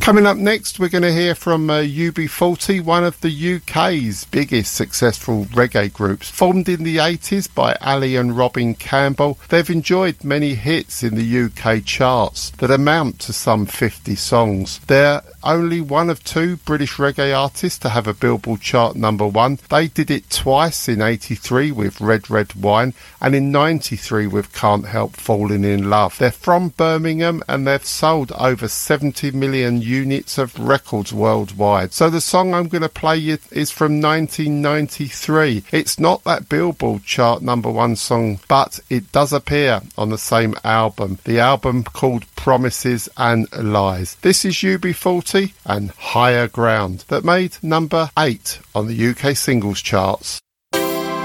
Coming up next, we're going to hear from UB40, one of the UK's biggest successful reggae groups. Formed in the 80s by Ali and Robin Campbell, they've enjoyed many hits in the UK charts that amount to some 50 songs. They're only one of two British reggae artists to have a Billboard chart #1. They did it twice, in 83 with Red Red Wine and in 93 with Can't Help Falling in Love. They're from Birmingham and they've sold over 70 million units of records worldwide. So the song I'm going to play you is from 1993. It's not that Billboard chart #1 song, but it does appear on the same album, the album called Promises and Lies. This is UB40 and Higher Ground that made #8 on the UK singles charts.